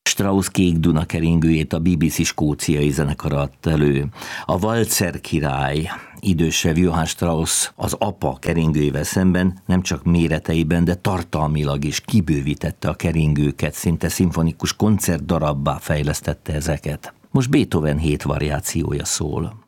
Strauss Kék Duna keringőjét a BBC skóciai zenekara adta elő. A Walzer király, idősebb Johann Strauss az apa keringőjével szemben nem csak méreteiben, de tartalmilag is kibővítette a keringőket, szinte szimfonikus koncertdarabbá fejlesztette ezeket. Most Beethoven 7 variációja szól.